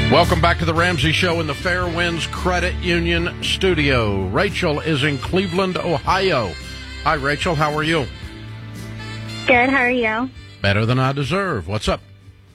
Welcome back to the Ramsey Show in the Fairwinds Credit Union studio. Rachel is in Cleveland, Ohio. Hi, Rachel. How are you? Good. How are you? Better than I deserve. What's up?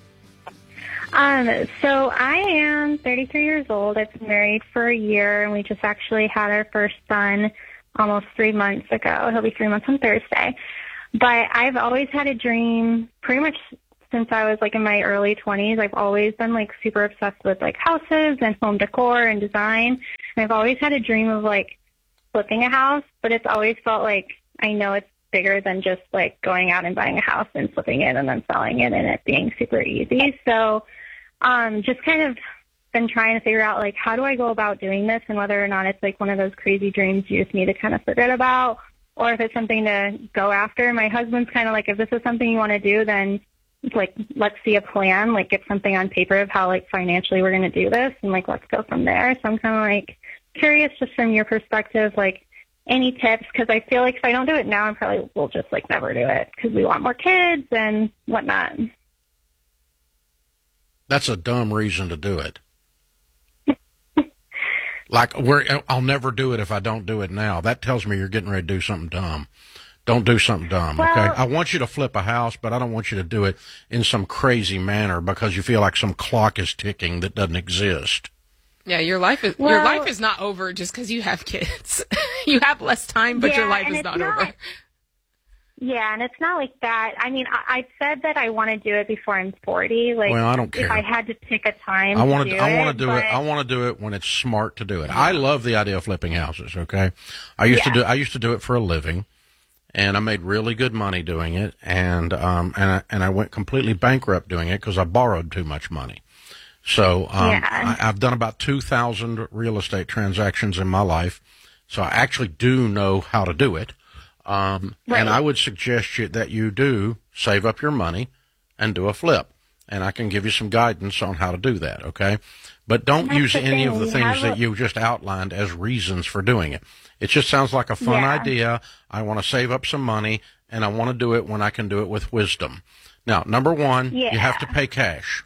So I am 33 years old. I've been married for a year, and we just actually had our first son almost 3 months ago. He'll be 3 months on Thursday. But I've always had a dream pretty much since I was like in my early 20s. I've always been like super obsessed with like houses and home decor and design. And I've always had a dream of like flipping a house, but it's always felt like I know it's bigger than just like going out and buying a house and flipping it and then selling it and it being super easy. So just kind of been trying to figure out like how do I go about doing this and whether or not it's like one of those crazy dreams you just need to kind of forget about or if it's something to go after. My husband's kind of like, if this is something you want to do, then like, let's see a plan, like get something on paper of how like financially we're going to do this and like, let's go from there. So I'm kind of like curious just from your perspective, like any tips? Cause I feel like if I don't do it now, I probably will just like never do it because we want more kids and whatnot. That's a dumb reason to do it. Like I'll never do it if I don't do it now. That tells me you're getting ready to do something dumb. Don't do something dumb, okay? I want you to flip a house, but I don't want you to do it in some crazy manner because you feel like some clock is ticking that doesn't exist. Yeah, your life is not over just because you have kids. You have less time, but your life is not over. Yeah, and it's not like that. I mean, I said that I want to do it before I'm 40. Like, well, I don't care. If I had to pick a time, I want to do it when it's smart to do it. I love the idea of flipping houses. Okay, I used to do it for a living. And I made really good money doing it, and I went completely bankrupt doing it because I borrowed too much money. So I've done about 2,000 real estate transactions in my life, so I actually do know how to do it. And I would suggest that you do save up your money and do a flip, and I can give you some guidance on how to do that. Okay, but don't use any of the things that you just outlined as reasons for doing it. It just sounds like a fun idea. I want to save up some money, and I want to do it when I can do it with wisdom. Now, number one, you have to pay cash.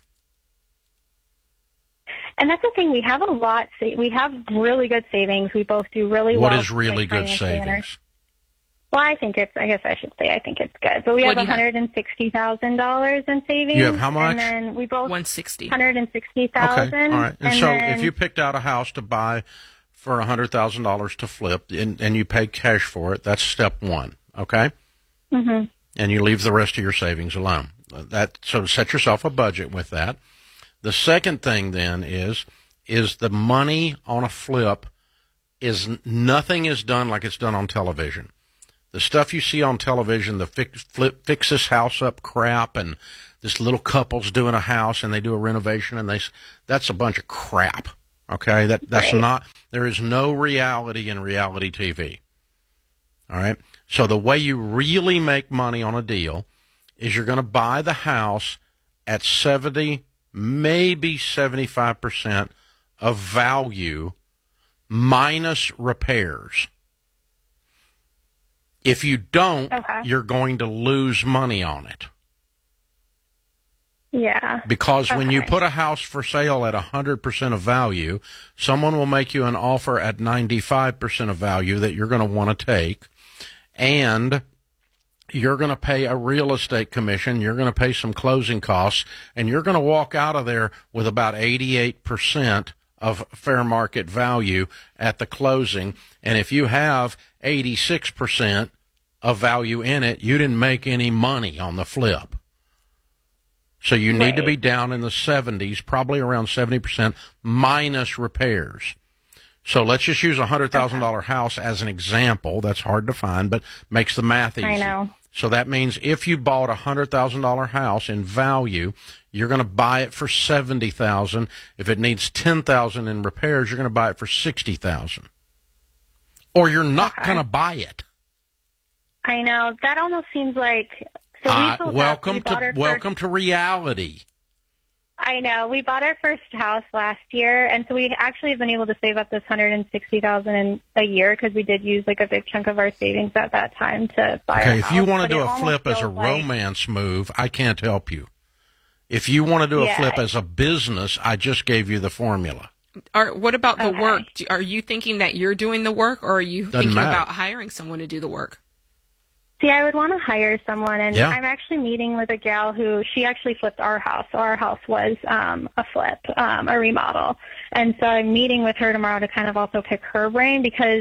And that's the thing. We have a lot. We have really good savings. We both do really well. What is really good savings? Well, I think it's good. But we have $160,000 in savings. You have how much? And then we both $160,000. $160,000. Okay, all right. And so if you picked out a house to buy for $100,000 to flip, and you pay cash for it, that's step one, okay? Mm-hmm. And you leave the rest of your savings alone. So set yourself a budget with that. The second thing then is the money on a flip nothing is done like it's done on television. The stuff you see on television, the fix this house up crap, and this little couple's doing a house and they do a renovation, and that's a bunch of crap. Okay, that's not. There is no reality in reality TV. All right. So the way you really make money on a deal is you're going to buy the house at 70, maybe 75% of value minus repairs. If you don't, you're going to lose money on it. Yeah. Because when you put a house for sale at 100% of value, someone will make you an offer at 95% of value that you're going to want to take, and you're going to pay a real estate commission, you're going to pay some closing costs, and you're going to walk out of there with about 88% of fair market value at the closing. And if you have 86% of value in it, you didn't make any money on the flip. So you need to be down in the 70s, probably around 70% minus repairs. So let's just use a $100,000 house as an example. That's hard to find, but makes the math easy. I know. So that means if you bought a $100,000 house in value, you're going to buy it for $70,000. If it needs $10,000 in repairs, you're going to buy it for $60,000. Or you're not going to buy it. I know. That almost seems like. So welcome to reality. I know. We bought our first house last year, and so we actually have been able to save up this $160,000 in a year because we did use like a big chunk of our savings at that time to buy. Okay, if you want to do a flip as a romance move, I can't help you. If you want to do a flip as a business, I just gave you the formula. What about the work? Are you thinking that you're doing the work, or are you thinking about hiring someone to do the work? See, I would want to hire someone, and I'm actually meeting with a gal who, she actually flipped our house. So our house was a flip, a remodel. And so I'm meeting with her tomorrow to kind of also pick her brain because,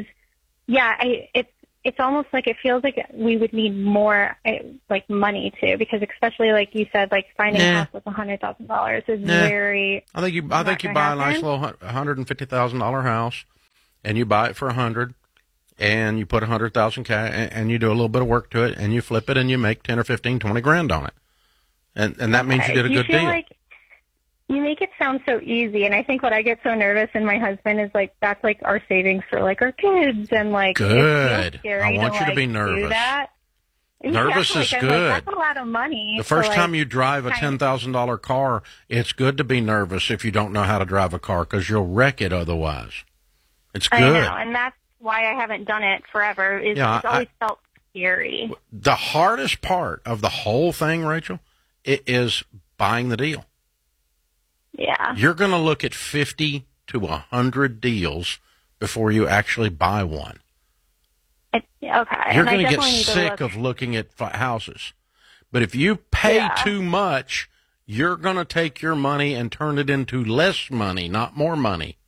it's almost like it feels like we would need more like money too, because especially like you said, like finding a house with $100,000 is very. I think you buy a nice little $150,000 house, and you buy it for $100,000, and you put $100,000 cash, and you do a little bit of work to it, and you flip it, and you make 10 or 15, 20 grand on it, and that means you did a good deal. Like you make it sound so easy, and I think what I get so nervous, and my husband is like, that's like our savings for like our kids, and like good. I want you to be nervous. Nervous is good. That's a lot of money. The first time you drive a $10,000 car, it's good to be nervous if you don't know how to drive a car because you'll wreck it otherwise. It's good. I know, and that's why I haven't done it forever. It's always felt scary. The hardest part of the whole thing, Rachel, it is buying the deal. Yeah. You're going to look at 50 to 100 deals before you actually buy one. Okay. You're going to get sick of looking at houses. But if you pay too much, you're going to take your money and turn it into less money, not more money.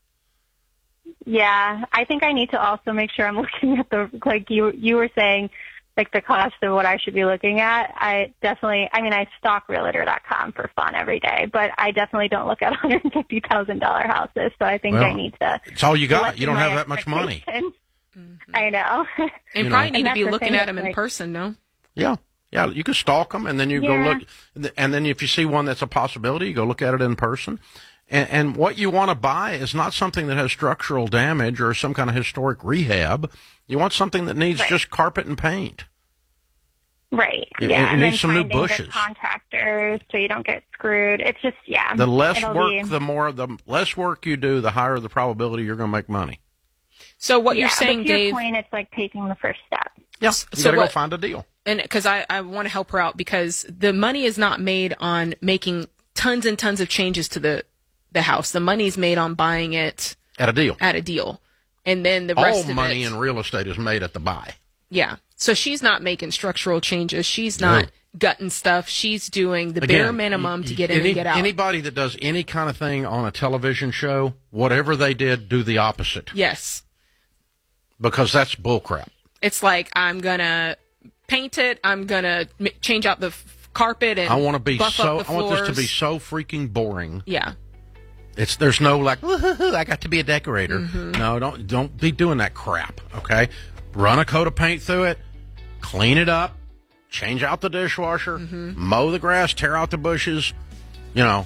Yeah. I think I need to also make sure I'm looking at like you were saying, like the cost of what I should be looking at. I stalk Realtor.com for fun every day, but I definitely don't look at $150,000 houses. So I think I need to. It's all you got. You don't have that much money. I know. And probably need to be looking at them in person, no? Yeah. Yeah. You can stalk them, and then you go look. And then if you see one that's a possibility, you go look at it in person. And what you want to buy is not something that has structural damage or some kind of historic rehab. You want something that needs just carpet and paint. Right. It needs some new bushes. Contractors, so you don't get screwed. It's just The less the less work you do, the higher the probability you're going to make money. So what you're saying, but to Dave? Your point, it's like taking the first step. Yeah. You got to go find a deal. And because I want to help her out, because the money is not made on making tons and tons of changes to the house. The money's made on buying it at a deal. And then the rest of it. All money in real estate is made at the buy. Yeah. So she's not making structural changes. She's not gutting stuff. She's doing the bare minimum to get in and get out. Anybody that does any kind of thing on a television show, whatever they did, do the opposite. Yes. Because that's bullcrap. It's like, I'm going to paint it. I'm going to change out the carpet and I want this to be so freaking boring. Yeah. There's no like, woohoo, I got to be a decorator. Mm-hmm. No, don't be doing that crap, okay? Run a coat of paint through it, clean it up, change out the dishwasher, mow the grass, tear out the bushes, seal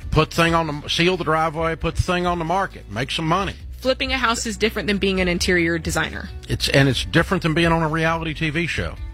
the driveway, put the thing on the market, make some money. Flipping a house is different than being an interior designer. It's different than being on a reality TV show.